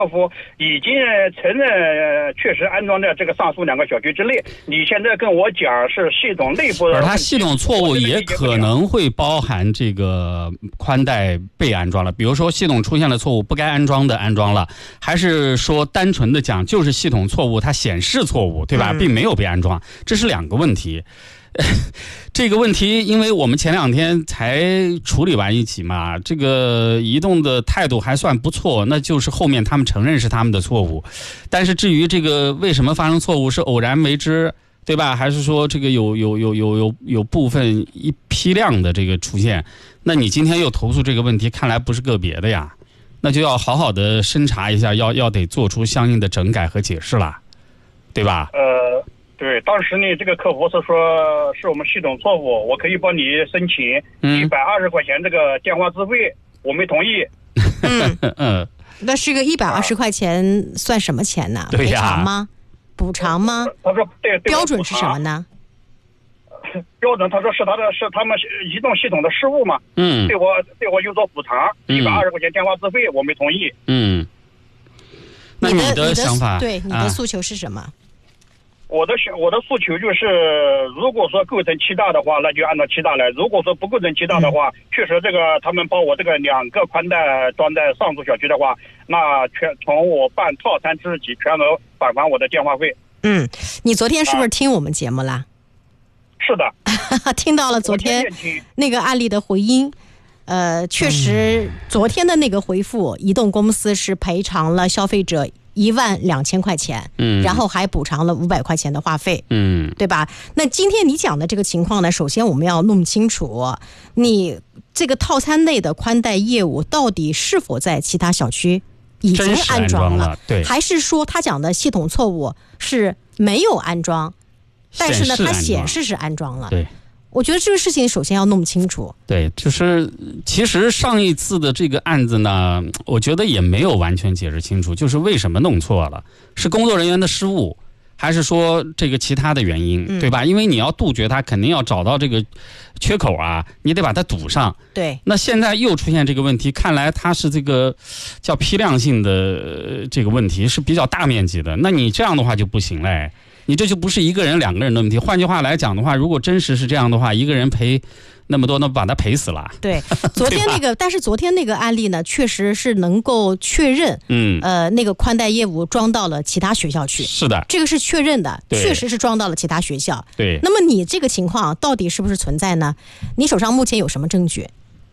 客服已经承认确实安装在这个上述2个小区之内。你现在跟我讲是系统内部的， 而它系统错误也可能会包含这个宽带被安装了，比如说系统出现了错误，不该安装的安装了，还是说单纯的讲就是系统错误，它显示错误，对吧？并没有被安装，这是2个问题。这个问题因为我们前2天才处理完一起嘛，这个移动的态度还算不错，那就是后面他们承认是他们的错误。但是至于这个为什么发生错误，是偶然为之，对吧？还是说这个有部分一批量的这个出现，那你今天又投诉这个问题，看来不是个别的呀，那就要好好的审查一下，要得做出相应的整改和解释了，对吧？ 对，当时呢，这个客服是说是我们系统错误，我可以帮你申请120块钱这个电话资费，我没同意。 那是个120块钱算什么钱呢？赔偿吗？补偿吗？ 他说对， 标准是什么呢？ 标准他说是他们移动系统的失误嘛。对我有所补偿，120块钱电话资费，我没同意。 那你的想法？ 对，你的诉求是什么？ 我的诉求就是，如果说构成欺诈的话，那就按照欺诈来；如果说不构成欺诈的话，确实这个他们把我这个2个宽带装在上述小区的话，那从我办套餐之日起全额返还我的电话费。 你昨天是不是听我们节目啦？ 是的， 听到了昨天那个案例的回音。确实，昨天的那个回复，移动公司是赔偿了消费者12000块钱，然后还补偿了500块钱的话费，对吧？那今天你讲的这个情况呢，首先我们要弄清楚，你这个套餐内的宽带业务到底是否在其他小区已经安装了， 对， 还是说他讲的系统错误是没有安装，但是呢，它显示是安装了， 对。 我觉得这个事情首先要弄清楚。 对，就是其实上一次的这个案子呢，我觉得也没有完全解释清楚，就是为什么弄错了，是工作人员的失误，还是说这个其他的原因，对吧？因为你要杜绝它，肯定要找到这个缺口啊，你得把它堵上。 对。 那现在又出现这个问题，看来它是这个叫批量性的这个问题，是比较大面积的。那你这样的话就不行嘞。你这就不是1个人2个人的问题。换句话来讲的话，如果真实是这样的话，1个人赔那么多，那把他赔死了。 对，昨天那个，但是昨天那个案例呢，确实是能够确认，那个宽带业务装到了其他学校去。 是的， 这个是确认的，确实是装到了其他学校。 对。 那么你这个情况到底是不是存在呢？你手上目前有什么证据？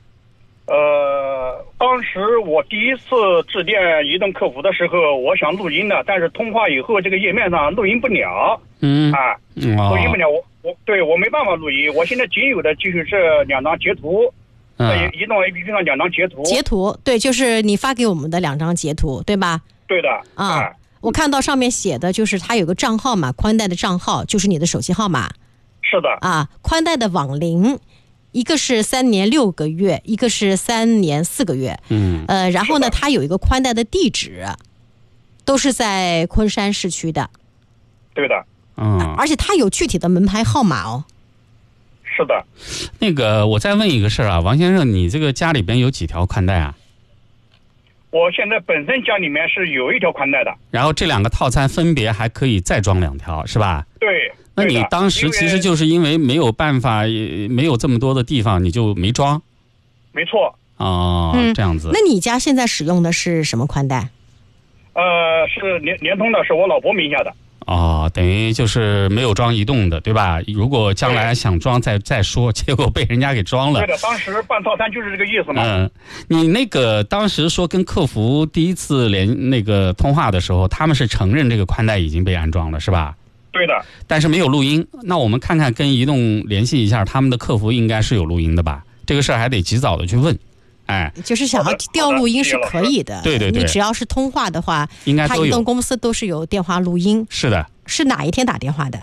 当时我第一次致电移动客服的时候，我想录音的，但是通话以后这个页面上录音不了，录音不了，我没办法录音。我现在仅有的就是这2张截图，在移动 APP 上2张截图， 对，就是你发给我们的2张截图，对吧？ 对的， 我看到上面写的就是它有个账号嘛，宽带的账号就是你的手机号码。 是的， 宽带的网龄。一个是3年6个月，一个是3年4个月。然后呢，它有一个宽带的地址，都是在昆山市区的。 对的。 而且它有具体的门牌号码哦。 是的。 那个，我再问一个事儿啊，王先生，你这个家里边有几条宽带啊？ 我现在本身家里面是有1条宽带的。然后这2个套餐分别还可以再装2条，是吧？ 对。 那你当时其实就是因为没有办法，没有这么多的地方，你就没装。 没错。 这样子。 那你家现在使用的是什么宽带？ 是联通的，是我老婆名下的。 等于就是没有装移动的，对吧？如果将来想装再说，结果被人家给装了。 对的，当时办套餐就是这个意思嘛。 你那个当时说跟客服第一次那个通话的时候，他们是承认这个宽带已经被安装了，是吧？ 对的， 但是没有录音。那我们看看跟移动联系一下，他们的客服应该是有录音的吧？这个事儿还得及早的去问。 就是想要调录音是可以的。 对， 你只要是通话的话， 应该都有。 他移动公司都是有电话录音。 是的。 是哪一天打电话的？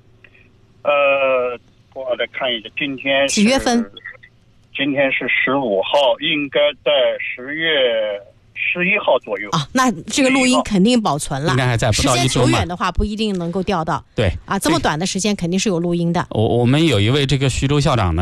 我再看一下，今天几月份？ 今天是15号，应该在10月11号左右。 那这个录音肯定保存了， 应该还在，不到1周嘛。 时间久远的话不一定能够调到。 对。 这么短的时间肯定是有录音的。 我们有一位这个徐州校长呢。